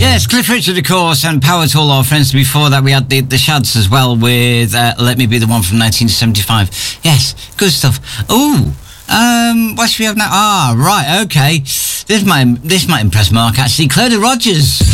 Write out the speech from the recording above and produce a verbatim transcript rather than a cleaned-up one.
Yes, Cliff Richard, of course, and Power to All Our Friends. Before that, we had the, the Shads as well with uh, Let Me Be the One from nineteen seventy-five. Yes, good stuff. Ooh, um, what should we have now? Ah, right, okay. This might, this might impress Mark, actually. Cloda Rogers.